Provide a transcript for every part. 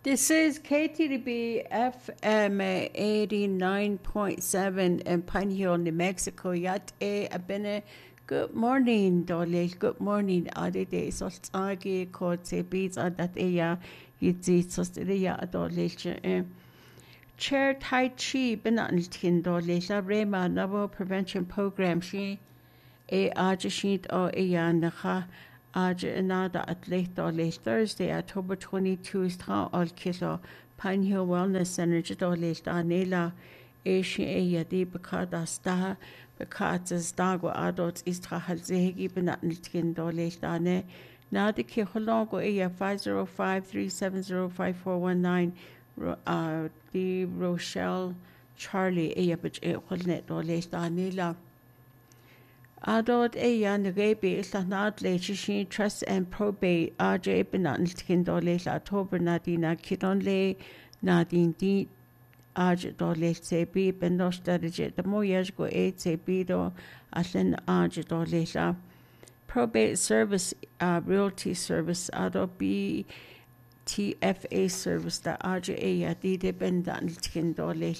This is KTDB FM 89.7 in Pine Hill, New Mexico. Yat abene. Good morning, Dolly. Good morning. Adede soltagi kotse beats that ya yitzi sosteria Dolly. Chair Tai Chi benantin Dolly. La Rema Novel Prevention Program. She ajashit o naha. Another athlete Dolly Thursday, October 22 is all kilo Pine Hill Wellness Center Dolly Danela Asia Yadi Bakada Star Bakatas Dago adults Istra Halzegi Benatnikin Dolly Dane Nadi Kiholongo Aya 505-370-5419 the Rochelle Charlie Aya Bich Holnet Dolly Danela Adod Nagabi Islanad Lechishi Trust and Probate RJ Benatkin Dole October Nadina Kidonle Nadine D Arj Dole Sebi Bendosh Dadget the Moyaj go 8 Sebido Aslen Arj Dole Probate Service Realty Service Ado B TFA Service the RJ Yadide Bendatkin Dole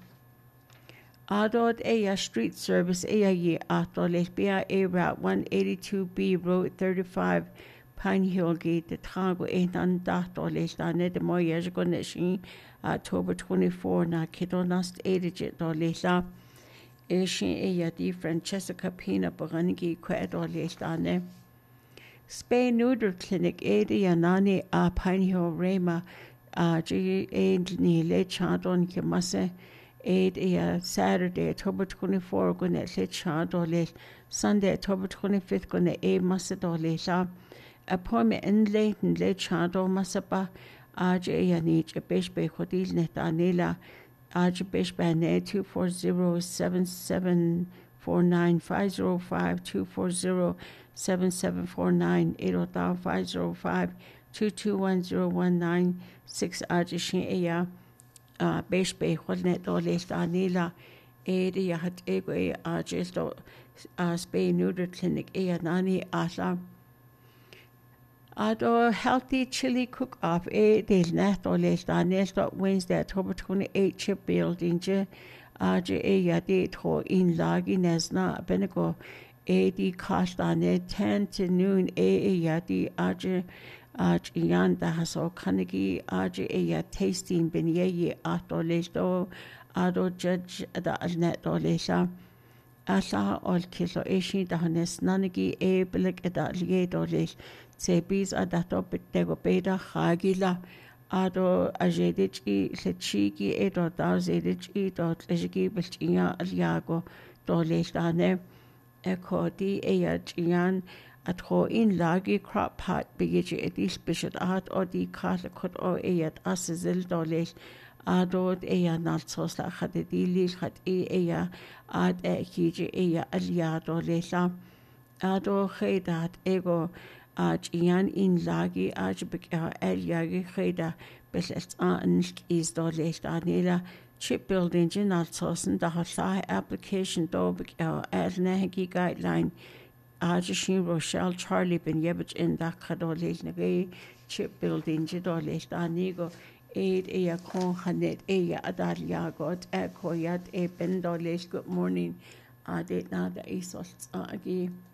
Adod Street Service Ye Atole BIA Route 182B Road 35 Pine Hill Gate the Tago Enan Datole Dane de Moyaj Goneshi October 24 na Kidonast Edigit Dolesa Eshi Di Francesca Pina Borangi Quedole Dane Spay Neuter Clinic Yanani Pine Hill Rema G Ni Le Chandon Kimase Saturday, October 24, gonna let Chadole, Sunday, October 25th, gonna Masadole, appointment in Leighton, let Chado Masapa, Yanich, a Beshbe Hodil Netanela, Beshbane 240-7749 505-240-7749 805-502-21019 6 Ajishin Beshbe Holnet Doles Danila Yahat Egwe Ajesto Spay Neuter Clinic Nani Asa Ado Healthy Chili Cook Off Del Nat Doles Danil Wednesday October 28 Chip Building Yadi To in Lagi Nesna Benego Di Kastane 10 to noon Yadi Yan Dahaso Kanagi Aja tasting Benye Atolesdo Ado Judge the Alnet Dolesa Asa Ol Kiso Eshi Dahanes Nanagi Belik Lie Doles Sebis Adato Bitego Beda Hagila Ado Ajedici Lechiki Edo Dazedici Dot Lejiki Belchia Aliago Dolesane Echo Di Jian at ho in lagi crop pot bigiji edis bishot at or di kala kot o eyat asizil doles adod eya nalsos la khadili khat eya ad ekiji eya alia dolesa ado khaydat ego ian in lagi ajbika eliagi khayda beselt an is doles danila chip building nalsos and the application do nehgi guideline Ajashin Rochelle Charlie Ben Yebich in that Kadole Nagay chip building Jidole Danigo Aid Ea Kon Hanet Ea Adalia God Ekoyat E Ben Doles. Good morning. Adet Nada Esos Agi.